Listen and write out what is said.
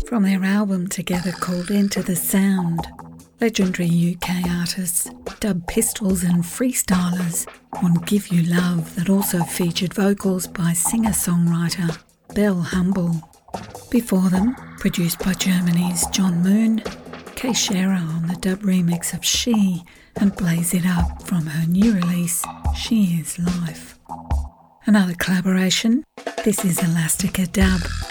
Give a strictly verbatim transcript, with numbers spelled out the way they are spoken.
From their album together called Enter the Sound, legendary U K artists Dub Pistols and freestylers on Give You Love that also featured vocals by singer-songwriter Belle Humble. Before them, produced by Germany's John Moon, Kay Shearer on the dub remix of She and Blaze It Up from her new release She Is Life. Another collaboration, this is Elastica Dub